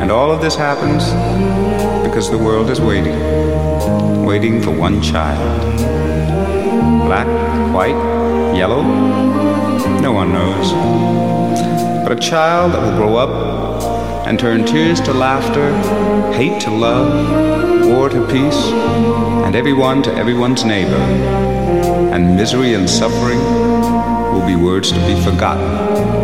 And all of this happens because the world is waiting for one child. Black, white, yellow, no one knows. But a child that will grow up and turn tears to laughter, hate to love, war to peace, and everyone to everyone's neighbor. And misery and suffering will be words to be forgotten